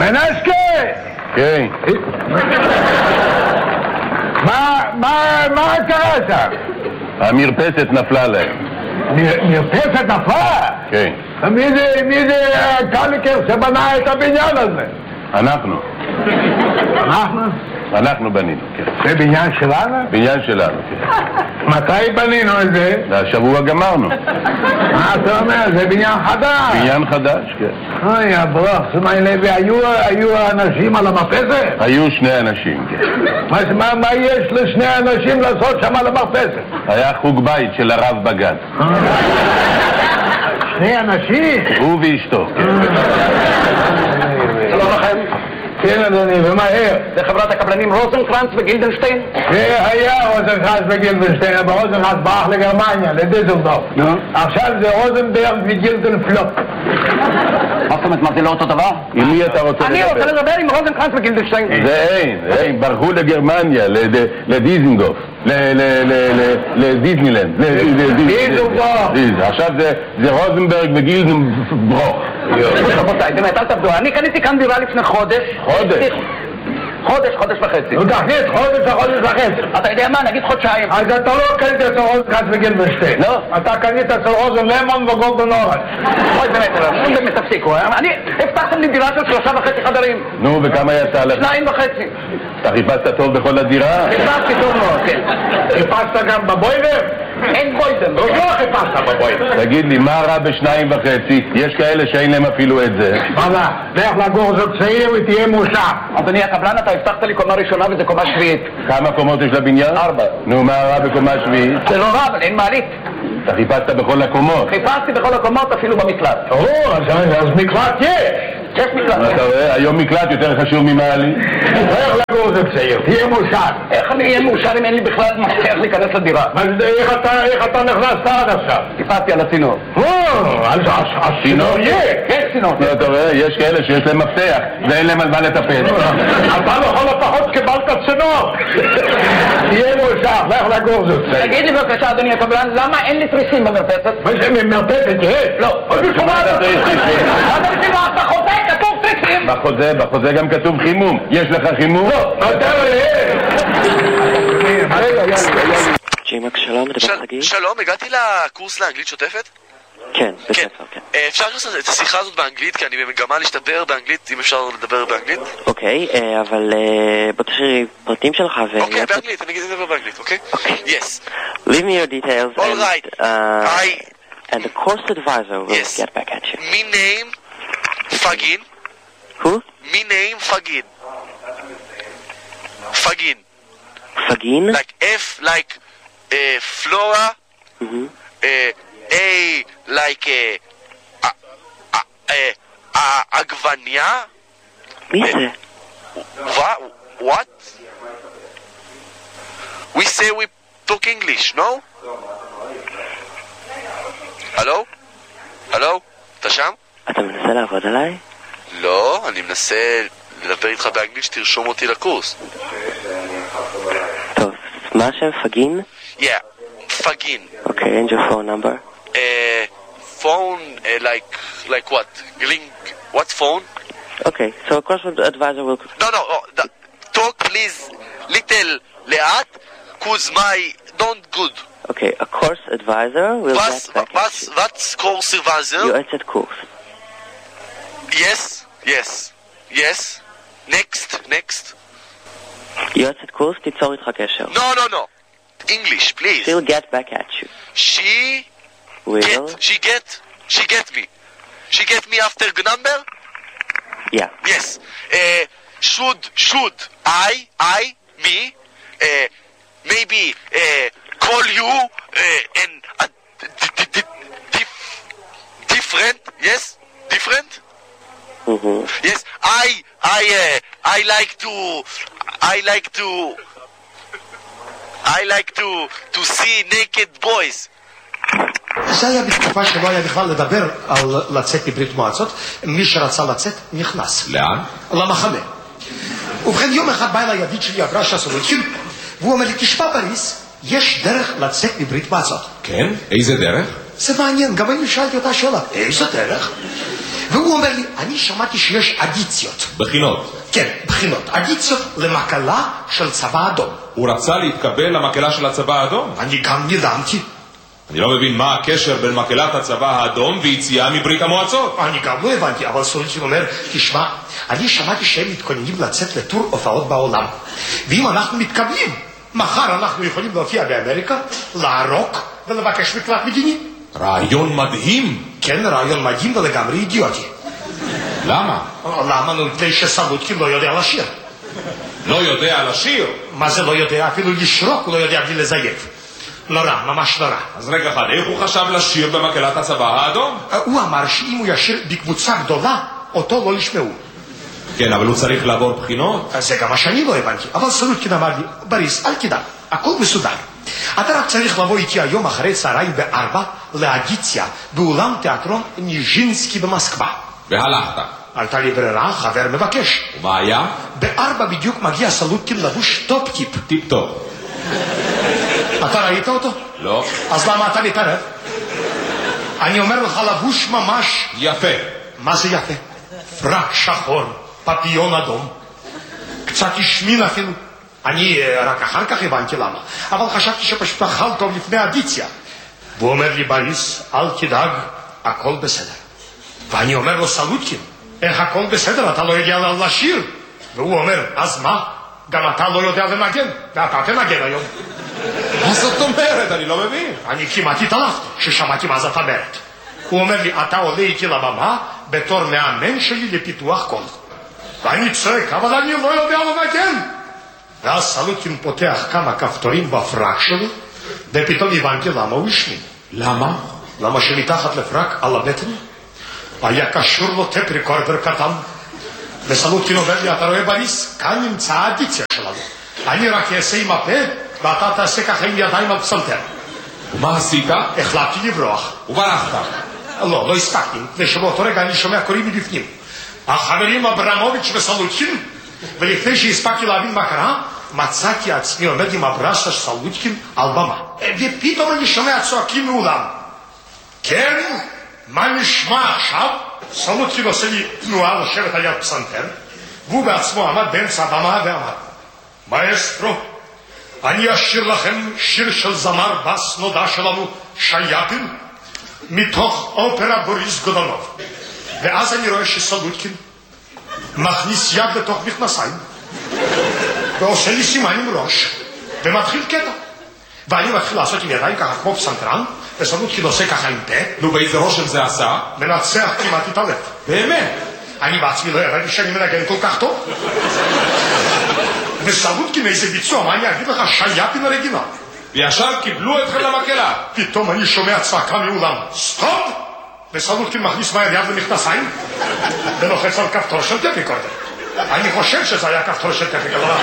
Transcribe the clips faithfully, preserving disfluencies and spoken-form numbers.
מנסקי! כן. מה קרה שם? המרפסת נפלה להם. מרפסת נפלה? כן. מי זה קליקר שבנה את הבניין הזה? אנחנו. אנחנו? אנחנו בנינו, כן. זה בניין שלנו? בניין שלנו, כן. מתי בנינו את זה? השבוע גמרנו. מה אתה אומר? זה בניין חדש. בניין חדש, כן. אוי, הברוך, שמי לוי, היו אנשים על המרפסת? היו שני אנשים, כן. מה יש לשני אנשים לעשות שם על המרפסת? היה חוג בית של הרב בגן. שני אנשים? הוא ואשתו, כן. שלום לכם. כן אדוני, ומהר. זה חברת הקבלנים רוזנקרנץ וגילדנשטיין? זה היה רוזנקרנץ וגילדנשטיין, אבל רוזנקרנץ ברח לגרמניה, לדיזלדורף. עכשיו זה רוזנברג וגילדנפלופ. מה זאת אומרת, מה זה לא אותו דבר? עם מי אתה רוצה לדבר? אני רוצה לדבר עם רוזנקרנץ וגילדנשטיין. זה אין, אין, ברחו לגרמניה, לדיזנדורף, לדיזנילנד. דיזלדורף. עכשיו זה רוזנברג וגילדנברוך. רבותיי, באמת, אל תעבדו. אני קניתי כאן דירה לפני חודש. חודש? חודש, חודש וחצי. נו תכניס, חודש וחודש וחצי. אתה יודע מה? נגיד חודשיים. אז אתה לא קנית אצל רוזנקרנץ וגילדנשטיין. לא. אתה קנית אצל רוזן למון וגולדן אורנג'. אוי, באמת, נו באמת תפסיקו. אני, הבטחתם לי דירה של שלושה וחצי חדרים. נו, וכמה יצא לך? שניים וחצי. אתה חיפשת טוב בכל הדירה? חיפשתי טוב מאוד, כן. חיפשת גם בבוידר? אין בוידם. לא חיפשת בבוידר. תגיד לי, מה רע בשניים וחצי? יש כאלה שאין להם אפילו את זה. מה זה? לך לגור זוג צעיר ותהיה מאושר. אדוני הקבלן, אתה הבטחת לי קומה ראשונה וזה קומה שביעית. כמה קומות יש לבניין? ארבע. נו, מה רע בקומה שביעית? זה לא רע, אבל אין מעלית. אתה חיפשת בכל הקומות. חיפשתי בכל הקומות, אפילו במקלט. או, אז מקלט יש. יש מקלט. אתה רואה? היום מקלט יותר חשוב ממעלית. לך לגור זוג צעיר, תהיה מאושר. איך אני אהיה מאושר אם אין לי בכלל מפתח להיכנס לדירה? איך אתה נכנסת עד עכשיו? טיפסתי על הצינור. או, אז הצינור יהיה. יש צינור. אתה רואה? יש כאלה שיש להם מפתח ואין להם על מה לטפל. אתה לכל הפחות קיבלת צינור. תהיה מאושר, לך לגור זוג צעיר. תגיד לי בבקשה, אדוני הקבלן, למה אין לי תריסים במרפסת? מה זה מרפסת? יש? לא. בחוזה כתוב תריסים. בחוזה, בחוזה גם כתוב חימום. יש לך חימום? לא. אתה ג'ימק, שלום, מדבר חגי? שלום, הגעתי לקורס לאנגלית שוטפת? כן, בספר, כן. אפשר לעשות את השיחה הזאת באנגלית, כי אני במגמה להשתפר באנגלית, אם אפשר לדבר באנגלית? אוקיי, אבל בוא תשאיר פרטים שלך ו... אוקיי, באנגלית, אני אגיד לדבר באנגלית, אוקיי? אוקיי. Yes. Leave me your details All and... right. Uh, I... And the course advisor will Yes. get back at you. Me name... Fagin. Who? Me name Fagin. Fagin. Fagin? Like F like uh, Flora. Mm-hmm. Uh, A like uh, uh, uh, uh, Agvania. מי זה? What? What? We say we talk English, no? הלו? הלו? אתה שם? אתה מנסה לעבוד עליי? לא, אני מנסה לדבר איתך באנגלית שתרשום אותי לקורס. טוב, מה השם? פגין? Yeah, Fagin. אוקיי, and your phone number? Uh, phone, uh, like, like what? Link, what phone? Okay, so a course advisor will... No, no, oh, the, talk please little לאט, cause my don't good. Okay, a course advisor will Was, get back was, at you. what's course advisor? יועצת קורס. Yes, yes, yes. Next, next. יועצת קורס, תיצור איתך קשר. No, no, no. English, please. She'll get back at you. She Will? get, she get, she get me. She get me after number? Yeah. Yes. Uh, should, should I, I, me, uh, maybe uh, call you uh, and uh, d- d- d- dif- different? Yes, different. Mm-hmm. Yes, I, I, uh, I like to, I like to, I like to to see naked boys. זה היה בתקופה שלא היה בכלל לדבר על לצאת מברית מועצות. מי שרצה לצאת נכנס. לאן? למחנה. ובכן יום אחד בא אליי ידיד שלי אברשה סולוצ'ין, והוא אומר לי, תשמע פריס, יש דרך לצאת מברית מועצות. כן? איזה דרך? זה מעניין, גם אני שאלתי אותה שאלה, איזה דרך? והוא אומר לי, אני שמעתי שיש אדיציות. בחינות. כן, בחינות. אדיציות למקלה של צבא אדום. הוא רצה להתקבל למקלה של הצבא האדום? אני גם נדהמתי. אני לא מבין מה הקשר בין מקהלת הצבא האדום ויציאה מברית המועצות. אני גם לא הבנתי, אבל סולוצ'ין אומר, תשמע, אני שמעתי שהם מתכוננים לצאת לטור הופעות בעולם. ואם אנחנו מתקבלים, מחר אנחנו יכולים להופיע באמריקה, לערוק ולבקש מקלט מדיני. רעיון מדהים. כן, רעיון מדהים ולגמרי אידיוטי. למה? למה? נו, מפני שסולוצ'ין לא יודע לשיר. לא יודע לשיר? מה זה לא יודע? אפילו לשרוק הוא לא יודע בלי לזייף. נורא, ממש נורא. אז רגע אחד, איך הוא חשב לשיר במקהלת הצבא האדום? הוא אמר שאם הוא ישיר בקבוצה גדולה, אותו לא ישמעו. כן, אבל הוא צריך לעבור בחינות. זה גם מה שאני לא הבנתי. אבל סולוצ'ין אמר לי, בריס, אל תדאג, הכל מסודר. אתה רק צריך לבוא איתי היום אחרי צהריים בארבע לאדיציה באולם תיאטרון ניז'ינסקי במוסקבה. והלכת. עלתה לי ברירה, חבר מבקש. ומה היה? בארבע בדיוק מגיע סולוצ'ין לבוש טופ-טיפ. טיפ-טופ. אתה ראית אותו? לא. אז למה אתה מתערב? אני אומר לך לבוש ממש יפה. מה זה יפה? פרק שחור, פפיון אדום, קצת השמין אפילו. אני רק אחר כך הבנתי למה, אבל חשבתי שפשוט אכל טוב לפני אדיציה. והוא אומר לי, בריס, אל תדאג, הכל בסדר. ואני אומר לו, סולוצ'ין, איך הכל בסדר? אתה לא יודע לשיר. והוא אומר, אז מה? גם אתה לא יודע לנגן, ואתה תנגן היום. מה זאת אומרת? אני לא מבין. אני כמעט התעלפתי ששמעתי מה זאת אומרת. הוא אומר לי, אתה עולה איתי לבמה בתור מאמן שלי לפיתוח קול. ואני צועק, אבל אני לא יודע לנגן. ואז סולוצ'ין פותח כמה כפתורים בפרק שלו, ופתאום הבנתי למה הוא השמין. למה? למה שמתחת לפרק על הבטן היה קשור לו טפ ריקורדר קטן. וסולוצ'ין אומר לי, אתה רואה בריס? כאן נמצא האדיציה שלנו. אני רק אעשה עם הפה, ואתה תעשה ככה עם ידיים על פסנתר. ומה עשית? החלטתי לברוח. וברחת. לא, לא הספקתי. ושבאותו רגע אני שומע קוראים מבפנים. החברים אברמוביץ' וסולוצ'ין. ולפני שהספקתי להבין מה קרה, מצאתי עצמי עומד עם הברסה של סולוצ'ין על במה. ופתאום אני שומע צועקים מאולם. כן? מה נשמע עכשיו? סולוצ'ין עושה לי תנועה לשבת על יד פסנתר, והוא בעצמו עמד באמצע הבמה ואמר, מאסטרו, אני אשיר לכם שיר של זמר בס נודע שלנו, שייאפין, מתוך אופרה בוריס גודונוב. ואז אני רואה שסולוצ'ין מכניס יד לתוך מכנסיים, ועושה לי סימן עם ראש, ומתחיל קטע. ואני מתחיל לעשות עם ידיים ככה כמו פסנתרן, וסולוצ'ין עושה ככה עם פה. נו, באיזה רושם זה עשה? מנצח כמעט התעלף. באמת? אני בעצמי לא ידעתי שאני מנגן כל כך טוב. וסולוצ'ין איזה ביצוע, מה אני אגיד לך, שייאפין אוריגינל. וישר קיבלו אתכם למקהלה. פתאום אני שומע צעקה מאולם, סטופ! וסולוצ'ין מכניס מהר יד למכנסיים, ולוחץ על כפתור של טפ ריקורדר. אני חושב שזה היה כפתור של טפ ריקורדר.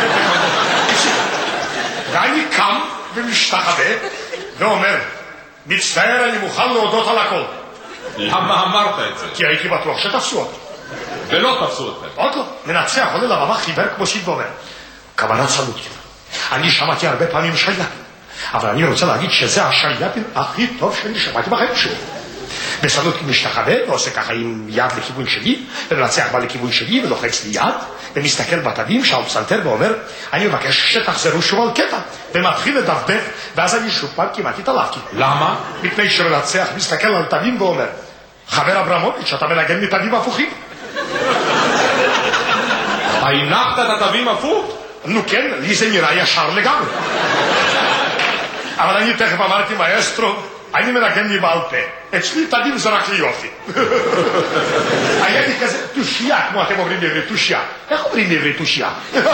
ואני קם ומשתחווה, ואומר, מצטער, אני מוכן להודות על הכל. למה אמרת את זה? כי הייתי בטוח שתפסו אותי. ולא תפסו אתכם. עוד לא, מנצח עולה לבמה חיוור כמו שיד ואומר, כוונת סולוצ'ין, אני שמעתי הרבה פעמים שייאפין, אבל אני רוצה להגיד שזה השייאפין הכי טוב שאני שמעתי בחיים שלי. וסולוצ'ין משתחווה ועושה ככה עם יד לכיוון שלי, ומנצח בא לכיוון שלי ולוחץ לי יד, ומסתכל בתווים שעל פסנתר ואומר, אני מבקש שתחזרו שוב על קטע, ומתחיל לדפדף, ואז אני שוב פעם כמעט התעלפתי. למה? מפני שמנצח מסתכל על תווים ואומר, חבר אברמוביץ', אתה מנגן מתווים הפוכים. הנחת את התווים הפוך? נו כן, לי זה נראה ישר לגמרי. אבל אני תכף אמרתי, מאסטרו, אני מנגן לי בעל פה. אצלי תווים זה רק ליופי. היה לי כזה תושייה, כמו אתם אומרים בעברית, תושייה. איך אומרים בעברית תושייה?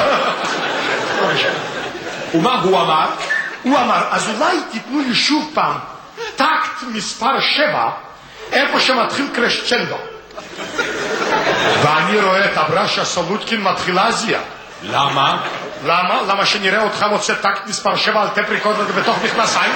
ומה הוא אמר? הוא אמר, אז אולי תיתנו לי שוב פעם טקט מספר שבע, איפה שמתחיל קרשצ'נדו. ואני רואה את הברשה סולוצ'ין מתחילה זיה. למה? למה? למה שנראה אותך מוצא טקט מספר שבע על טפ ריקורדר בתוך מכנסיים?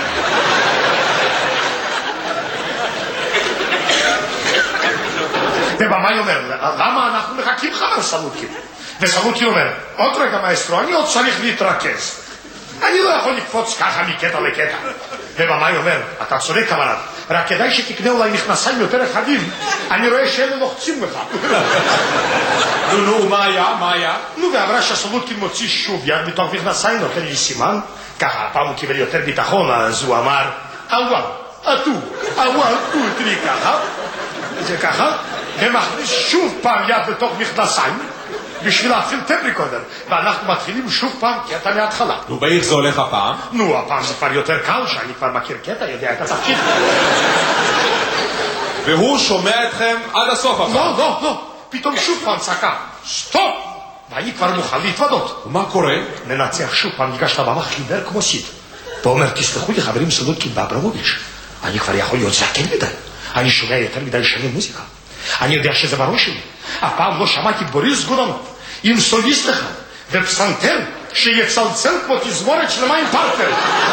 ובמאי אומר, למה אנחנו מחכים לך על סולוצ'ין? וסולוצ'ין אומר, עוד רגע מאסטרו, אני עוד צריך להתרכז. אני לא יכול לקפוץ ככה מקטע לקטע. ובמאי אומר, אתה צודק כמובן, רק כדאי שתקנה אולי מכנסיים יותר רחבים, אני רואה שאלה לוחצים לך. נו, נו, מה היה? מה היה? נו, ואמרה שהסולודקין מוציא שוב יד מתוך מכנסיים, נותן לי סימן, ככה הפעם הוא קיבל יותר ביטחון, אז הוא אמר, אוואל, אטו, אוואל, אוטרי ככה, זה ככה, ומכניס שוב פעם יד בתוך מכנסיים, בשביל להפעיל טמפריקורדר, ואנחנו מתחילים שוב פעם קטע מההתחלה. נו, באיך זה הולך הפעם? נו, הפעם זה כבר יותר קל, שאני כבר מכיר קטע, יודע את התפקיד. והוא שומע אתכם עד הסוף הפעם? לא, לא, לא, פתאום שוב פעם צעקה, סטופ! ואני כבר מוכן להתוודות. ומה קורה? ננצח שוב פעם, ניגש לבמה חיבר כמו סיד. ואומר, תסלחו לי חברים סולודקין ואברמוביץ', אני כבר יכול להיות זקן מדי. אני שומע יותר מדי שנים מוזיקה. אני יודע שזה בראש שלי. הפעם לא שמעתי בוריס גודנוב עם סוליסט אחד ופסנתר שיצלצל כמו תזמורת שלמה עם פרטנר.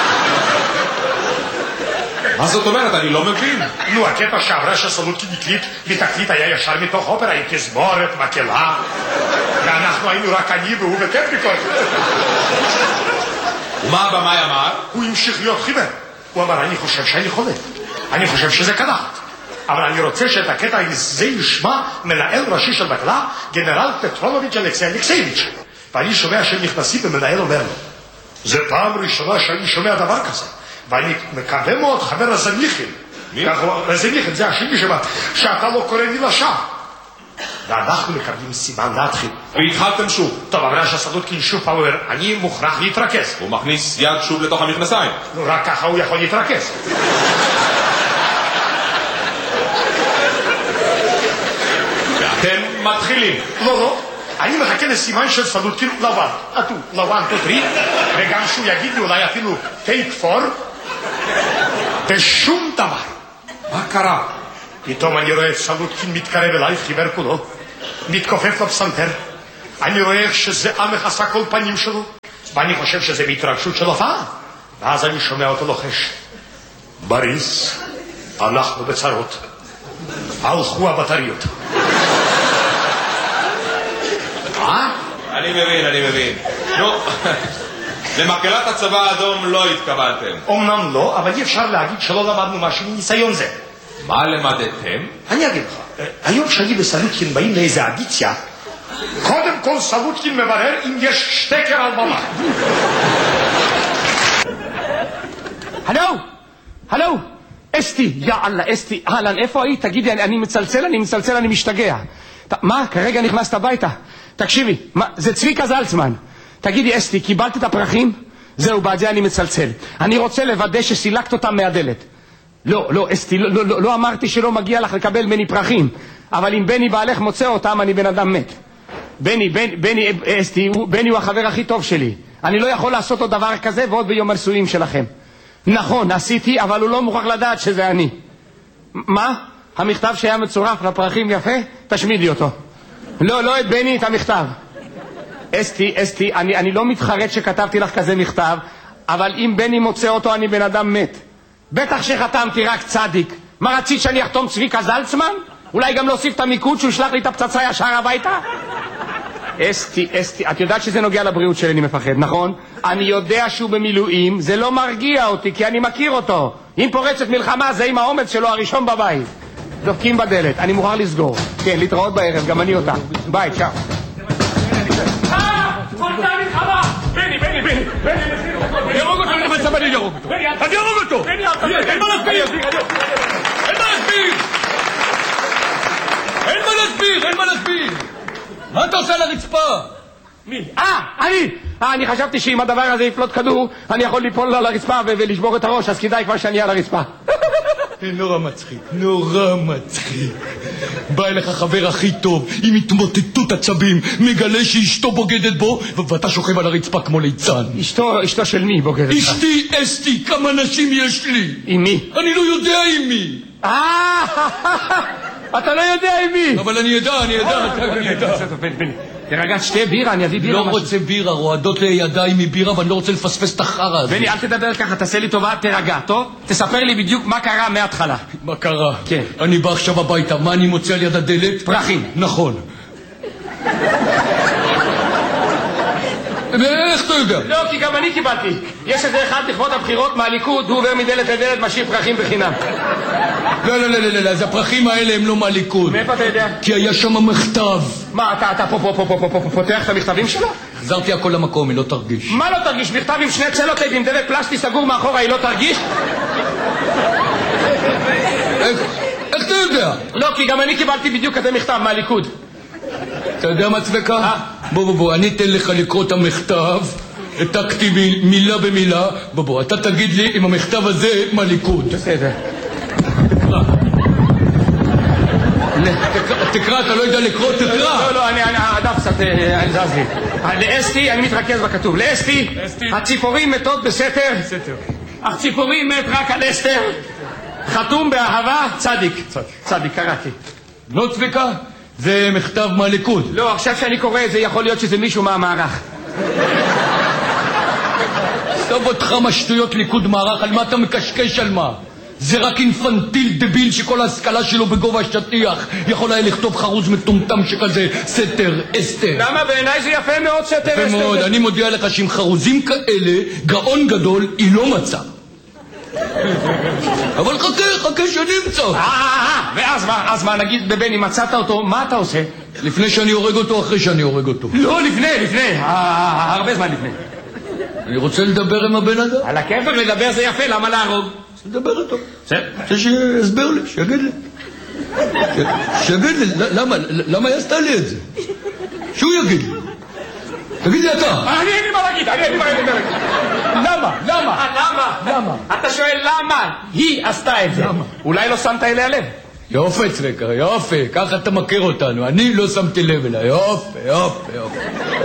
מה זאת אומרת? אני לא מבין. נו, הקטע שעברה שסולודקין הקליט בתקליט היה ישר מתוך אופרה עם תזמורת, מקהלה, ואנחנו היינו רק אני והוא בטמפריקורדר. ומה הבמאי אמר? הוא המשיך להיות חיוור. הוא אמר, אני חושב שאני חולה, אני חושב שזה קדחת, אבל אני רוצה שאת הקטע הזה ישמע מנהל ראשי של מקהלה, גנרל פטרובוביץ' אלכסי אלכסייביץ'. ואני שומע שהם נכנסים ומנהל אומר לו, זה פעם ראשונה שאני שומע דבר כזה, ואני מקווה מאוד חבר רזניחין. מי? רזניחין זה השני שבא, שאתה לא קורא לי לשעה. ואנחנו מקבלים סימן להתחיל. והתחלתם שוב. טוב, אמרה שהסולודקין שוב פעם אומר, אני מוכרח להתרכז. הוא מכניס יד שוב לתוך המכנסיים. נו, רק ככה הוא יכול להתרכז. ואתם מתחילים. לא, לא. אני מחכה לסימן של סולודקין לבן. אטו, לבן תותרי, וגם שהוא יגיד לי אולי אפילו טייק פור, ושום דבר. מה קרה? פתאום אני רואה את סולודקין מתקרב אליי, חיוור כולו, מתכופף לפסנתר. אני רואה איך שזה מכסה כל פנים שלו, ואני חושב שזה בהתרגשות של הופעה. ואז אני שומע אותו לוחש, בריס, אנחנו בצרות, הלכו הבטריות. מה? אני מבין, אני מבין. נו, למקהלת הצבא האדום לא התקבלתם. אומנם לא, אבל אי אפשר להגיד שלא למדנו משהו מניסיון זה. מה למדתם? אני אגיד לך, היום שאני וסולודקין באים לאיזה אדיציה, קודם כל סולודקין מברר אם יש שטקר על במה. הלו, הלו, אסתי, יאללה, אסתי, אהלן, איפה היית? תגידי, אני, אני מצלצל, אני מצלצל, אני משתגע. ת, מה, כרגע נכנסת הביתה? תקשיבי, מה, זה צביקה זלצמן. תגידי, אסתי, קיבלת את הפרחים? זהו, בעד זה אני מצלצל. אני רוצה לוודא שסילקת אותם מהדלת. לא, לא, אסתי, לא, לא, לא, לא אמרתי שלא מגיע לך לקבל מני פרחים, אבל אם בני בעלך מוצא אותם, אני בן אדם מת. בני, בני, בני, אסתי, בני הוא החבר הכי טוב שלי. אני לא יכול לעשות עוד דבר כזה ועוד ביום הנישואים שלכם. נכון, עשיתי, אבל הוא לא מוכרח לדעת שזה אני. מה? המכתב שהיה מצורף לפרחים יפה? תשמידי אותו. לא, לא את בני, את המכתב. אסתי, אסתי, אני, אני לא מתחרט שכתבתי לך כזה מכתב, אבל אם בני מוצא אותו, אני בן אדם מת. בטח שחתמתי רק צדיק. מה רצית שאני אחתום צביקה זלצמן? אולי גם להוסיף את המיקוד שהוא שלח לי את הפצצה ישר הביתה? אסתי, אסתי, את יודעת שזה נוגע לבריאות שלי, אני מפחד, נכון? אני יודע שהוא במילואים, זה לא מרגיע אותי, כי אני מכיר אותו. אם פורצת מלחמה, זה עם האומץ שלו הראשון בבית. דופקים בדלת, אני מוכרח לסגור. כן, להתראות בערב, גם אני אותה. ביי, צ'או. אה! פורצה מלחמה! בני, בני, בני, בני, אני ארוג אותו, אני מצב אני ארוג אותו. אני ארוג אותו! אין מה להסביר! אין מה להסביר! אין מה להסביר! אין מה להסביר! מה אתה עושה לרצפה? מי? אה, אני! אה, אני חשבתי שאם הדבר הזה יפלוט כדור, אני יכול ליפול על הרצפה ולשבור את הראש, אז כדאי כבר שאני על הרצפה. נורא מצחיק, נורא מצחיק. בא אליך חבר הכי טוב, עם התמוטטות עצבים, מגלה שאשתו בוגדת בו, ואתה שוכב על הרצפה כמו ליצן. אשתו, אשתו של מי בוגדת? אשתי, אסתי, כמה נשים יש לי? עם מי? אני לא יודע עם מי. אה, אתה לא יודע עם מי. אבל אני ידע, אני ידע, אני ידע. תרגע, שתי בירה, אני אביא בירה. לא רוצה בירה, רועדות לי ידיים מבירה, ואני לא רוצה לפספס את החרא הזה. בני, אל תדבר ככה, תעשה לי טובה, תרגע, טוב? תספר לי בדיוק מה קרה מההתחלה. מה קרה? כן. אני בא עכשיו הביתה, מה אני מוצא על יד הדלת? פרחים. נכון. ואיך אתה יודע? לא, כי גם אני קיבלתי. יש איזה אחד לכבוד הבחירות מהליכוד, הוא עובר מדלת לדלת, משאיר פרחים בחינם. לא, לא, לא, לא, לא, אז הפרחים האלה הם לא מהליכוד. מאיפה אתה יודע? כי היה שם מכתב. מה, אתה, אתה פה, פה, פה, פה, פה, פה, פותח את המכתבים שלו? חזרתי הכל למקום, היא לא תרגיש. מה לא תרגיש? מכתב עם שני צלוטייפ עם דלת פלסטי סגור מאחורה, היא לא תרגיש? איך, איך אתה יודע? לא, כי גם אני קיבלתי בדיוק כזה מכתב מהליכוד. אתה יודע מה צבקה? בוא בוא בוא, אני אתן לך לקרוא את המכתב, העתקתי מילה במילה. בוא בוא, אתה תגיד לי אם המכתב הזה מהליכוד. בסדר. תקרא, אתה לא יודע לקרוא, תקרא. לא, לא, הדף קצת זז לי. לאסתי, אני מתרכז בכתוב. לאסתי, הציפורים מתות בסתר. הציפורים מת רק על אסתר. חתום באהבה, צדיק. צדיק, קראתי. לא צביקה, זה מכתב מהליכוד. לא, עכשיו שאני קורא את זה, יכול להיות שזה מישהו מהמערך. סתוב אותך משטויות ליכוד מערך, על מה אתה מקשקש על מה? זה רק אינפנטיל דביל שכל ההשכלה שלו בגובה השטיח יכול היה לכתוב חרוז מטומטם שכזה סתר אסתר. למה? בעיניי זה יפה מאוד סתר אסתר. יפה מאוד, אני מודיע לך שעם חרוזים כאלה גאון גדול היא לא מצא. אבל חכה, חכה שנמצא. ואז מה, אז מה, נגיד בבני מצאת אותו, מה אתה עושה? לפני שאני הורג אותו, אחרי שאני הורג אותו. לא, לפני, לפני, הרבה זמן לפני. אני רוצה לדבר עם הבן אדם. על הכיפק לדבר זה יפה, למה להרוג? לדבר איתו. רוצה שיסבר לי, שיגיד לי. שיגיד לי, למה, למה יעשתה לי את זה? שהוא יגיד לי. תגיד לי אתה. אני אין לי מה להגיד, אני אין לי מה להגיד. למה? למה? למה? למה? אתה שואל למה היא עשתה את זה. למה? אולי לא שמת אליה לב. יופי צבקה, יופי, ככה אתה מכיר אותנו. אני לא שמתי לב אליה, יופי, יופי, יופי.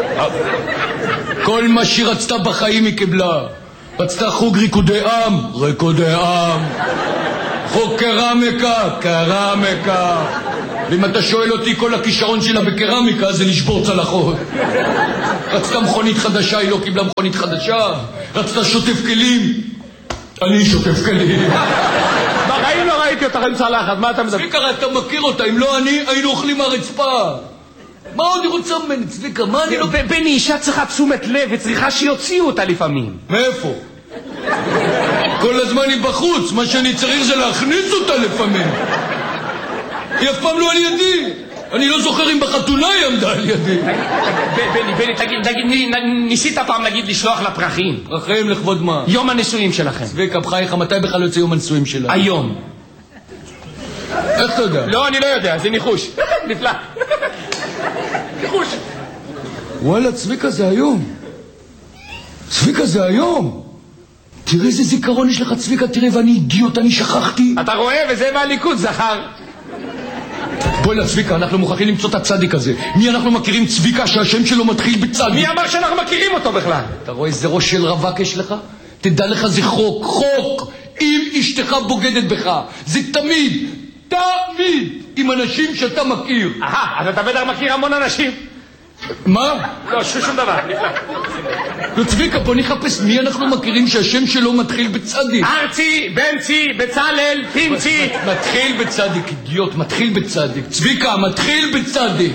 כל מה שהיא רצתה בחיים היא קיבלה. רצתה חוג ריקודי עם, ריקודי עם. חוג קרמיקה, קרמיקה. ואם אתה שואל אותי, כל הכישרון שלה בקרמיקה זה לשבור צלחות. רצתה מכונית חדשה, היא לא קיבלה מכונית חדשה. רצתה שוטף כלים, אני שוטף כלים. בחיים לא ראיתי אותך עם צלחת, מה אתה מדבר? צביקה, אתה מכיר אותה, אם לא אני, היינו אוכלים מהרצפה. מה עוד היא רוצה ממני, צביקה? מה אני לא... בני, אישה צריכה תשומת לב וצריכה שיוציאו אותה לפעמים. מאיפה? כל הזמן היא בחוץ, מה שאני צריך זה להכניס אותה לפעמים. היא אף פעם לא על ידי. אני לא זוכר אם בחתונה היא עמדה על ידי. בני, בני, תגיד, ניסית פעם נגיד לשלוח לה פרחים? פרחים לכבוד מה? יום הנישואים שלכם. צביקה, בחייך, מתי בכלל יוצא יום הנישואים שלה? היום. איך אתה יודע? לא, אני לא יודע, זה ניחוש. נפלא. ניחוש. וואלה, צביקה, זה היום. צביקה, זה היום. תראה איזה זיכרון יש לך, צביקה, תראה, ואני אידיוט, אני שכחתי. אתה רואה, וזה מהליכוד, זכר. בואי לצביקה, אנחנו מוכרחים למצוא את הצדיק הזה. מי אנחנו מכירים צביקה שהשם שלו מתחיל בצדיק? מי אמר שאנחנו מכירים אותו בכלל? אתה רואה איזה ראש של רווק יש לך? תדע לך, זה חוק, חוק. אם אשתך בוגדת בך, זה תמיד, תמיד, עם אנשים שאתה מכיר. אהה, אז אתה בטח מכיר המון אנשים. מה? לא, שום דבר, נפלא. לא, צביקה, בוא נחפש מי אנחנו מכירים שהשם שלו מתחיל בצדיק. ארצי, בנצי, בצלאל, פינצי. מתחיל בצדיק, אידיוט, מתחיל בצדיק. צביקה, מתחיל בצדיק.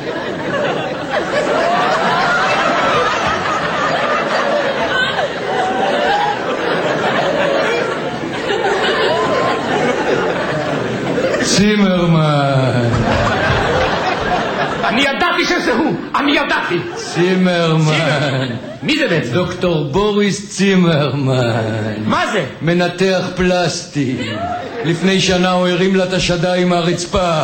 צימרמן. אני ידעתי שזה הוא, אני ידעתי. צימרמן. מי זה בעצם? דוקטור בוריס צימרמן. מה זה? מנתח פלסטי. לפני שנה הוא הרים לה את השדיים מהרצפה.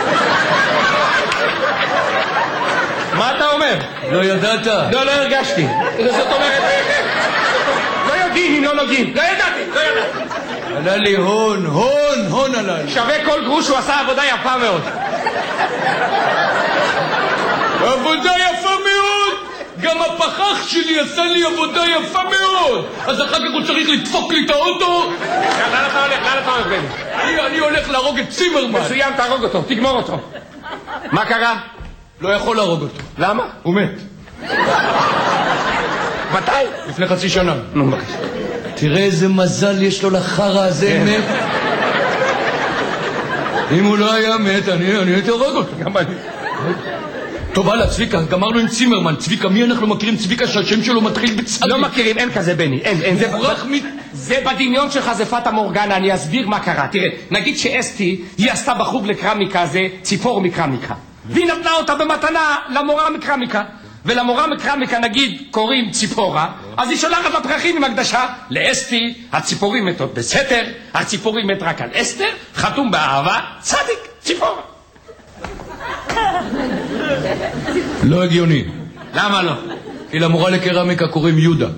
מה אתה אומר? לא ידעת? לא, לא הרגשתי. זאת אומרת, לא יודעים אם לא נוגעים. לא ידעתי, לא ידעתי. עלה לי הון, הון, הון עלה לי. שווה כל גרוש, הוא עשה עבודה יפה מאוד. עבודה יפה מאוד! גם הפחח שלי עשה לי עבודה יפה מאוד! אז אחר כך הוא צריך לדפוק לי את האוטו? לאן אתה הולך? לאן אתה הולך, בני? אני הולך להרוג את צימרמן. מצוין, תהרוג אותו, תגמור אותו. מה קרה? לא יכול להרוג אותו. למה? הוא מת. מתי? לפני חצי שנה. נו, בבקשה. תראה איזה מזל יש לו לחרא הזה, מת. אם הוא לא היה מת, אני הייתי הורג אותו. גם אני. טוב, הלאה, צביקה, גמרנו עם צימרמן. צביקה, מי אנחנו מכירים? צביקה שהשם שלו מתחיל בצדיק. לא מכירים, אין כזה בני, אין, אין. זה, מ... זה בדמיון שלך, זה פטה מורגנה, אני אסביר מה קרה. תראה, נגיד שאסתי, היא עשתה בחוג לקרמיקה, זה ציפור מקרמיקה. והיא נתנה אותה במתנה למורה מקרמיקה. ולמורה מקרמיקה, נגיד, קוראים ציפורה, אז היא שולחת לפרחים עם הקדשה. לאסתי, הציפורים מתות בסתר, הציפורים מת רק על אסתר, חתום באהבה, צדיק, ציפורה. לא הגיוני. למה לא? כי למורה לקרמיקה קוראים יהודה.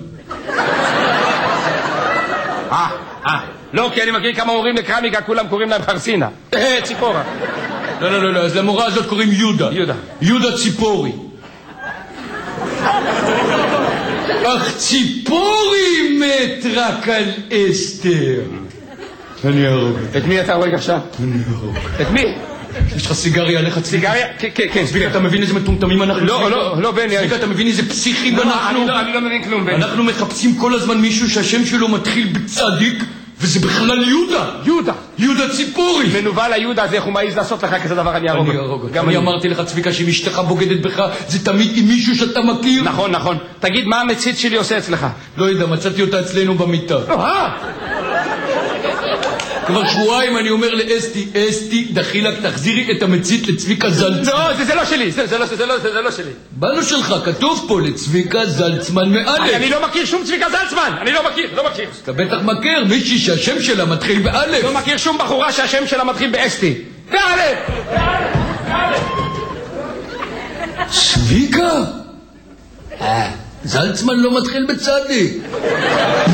אה, אה. לא, כי אני מכיר כמה מורים לקרמיקה, כולם קוראים להם חרסינה. אה, ציפורה. לא, לא, לא, לא, אז למורה הזאת קוראים יהודה. יהודה. יהודה ציפורי. אך ציפורי מת רק על אסתר. אני ארוג. את מי אתה רואה עכשיו? אני ארוג. את מי? יש לך סיגריה עליך? סיגריה? כן, כן. צביקה, אתה מבין איזה מטומטמים אנחנו? לא, לא, לא, בני. צביקה, אתה מבין איזה פסיכים אנחנו? אני לא מבין כלום, בני. אנחנו מחפשים כל הזמן מישהו שהשם שלו מתחיל בצדיק, וזה בכלל יהודה. יהודה. יהודה ציפורי. מנוול היהודה הזה, איך הוא מעיז לעשות לך כזה דבר, אני ארוג. אני ארוג. אני אמרתי לך, צביקה, שאם אשתך בוגדת בך, זה תמיד עם מישהו שאתה מכיר. נכון, נכון. תגיד, מה המצית שלי עושה אצלך? לא יודע, מצאתי אותה אצלנו במיטה. אה! כבר שבועיים אני אומר לאסתי, אסתי, דחילק, תחזירי את המצית לצביקה זלצמן. לא, זה לא שלי, זה לא שלי. בנו שלך, כתוב פה לצביקה זלצמן מאלף. אני לא מכיר שום צביקה זלצמן, אני לא מכיר, לא מכיר. אתה בטח מכיר מישהי שהשם שלה מתחיל באלף. לא מכיר שום בחורה שהשם שלה מתחיל באסתי. באלף! צביקה? זלצמן לא מתחיל בצדיק.